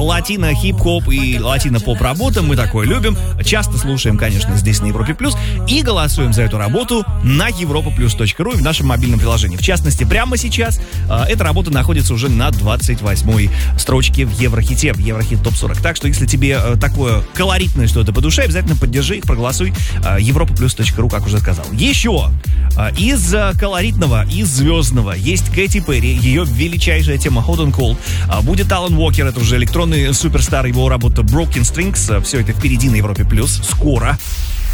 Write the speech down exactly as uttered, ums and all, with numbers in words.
латино-хип-хоп и латино-поп работа. Мы такое любим. Часто слушаем, конечно, здесь на Европе Плюс. И голосуем за эту работу на европа плюс точка ру и в нашем мобильном приложении. В частности, прямо сейчас э, эта работа находится уже на двадцать восьмой строчке в Еврохите, в Еврохит топ сорок. Так что, если тебе э, такое колоритное что-то по душе, обязательно поддержи их, проголосуй. Э, европа плюс точка ру, как уже сказал. Еще э, из э, колоритного, из звездного есть Кэти Перри, ее величайшая тема Hot and Cold. Э, будет Алан Уокер, это уже электронный суперстар, его работа Broken Strings. Э, все это впереди на Европе Плюс. Скоро.